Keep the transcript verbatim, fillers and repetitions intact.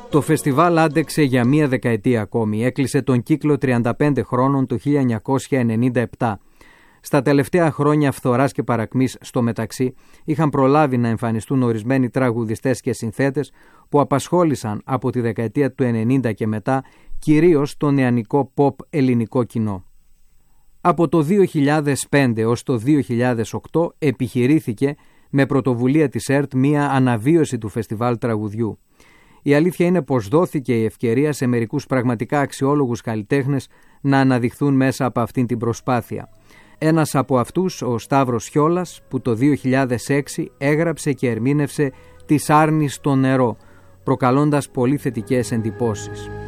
Το φεστιβάλ άντεξε για μία δεκαετία ακόμη. Έκλεισε τον κύκλο τριάντα πέντε χρόνων το χίλια εννιακόσια ενενήντα επτά. Στα τελευταία χρόνια φθοράς και παρακμής στο μεταξύ είχαν προλάβει να εμφανιστούν ορισμένοι τραγουδιστές και συνθέτες που απασχόλησαν από τη δεκαετία του ενενήντα και μετά κυρίως το νεανικό pop ελληνικό κοινό. Από το δύο χιλιάδες πέντε ως το δύο χιλιάδες οκτώ επιχειρήθηκε με πρωτοβουλία της ΕΡΤ μία αναβίωση του φεστιβάλ τραγουδιού. Η αλήθεια είναι πως δόθηκε η ευκαιρία σε μερικούς πραγματικά αξιόλογους καλλιτέχνες να αναδειχθούν μέσα από αυτήν την προσπάθεια. Ένας από αυτούς, ο Σταύρος Χιόλας, που το δύο χιλιάδες έξι έγραψε και ερμήνευσε «Της Άρνης στο νερό», προκαλώντας πολύ θετικές εντυπώσεις.